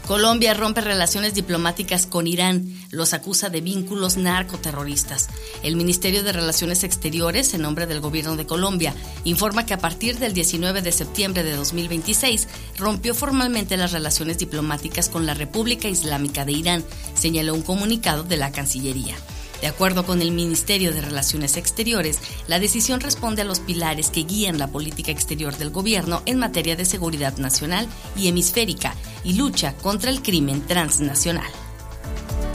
Colombia rompe relaciones diplomáticas con Irán, los acusa de vínculos narcoterroristas. El Ministerio de Relaciones Exteriores, en nombre del gobierno de Colombia, informa que a partir del 19 de septiembre de 2026 rompió formalmente las relaciones diplomáticas con la República Islámica de Irán, señaló un comunicado de la Cancillería. De acuerdo con el Ministerio de Relaciones Exteriores, la decisión responde a los pilares que guían la política exterior del gobierno en materia de seguridad nacional y hemisférica y lucha contra el crimen transnacional.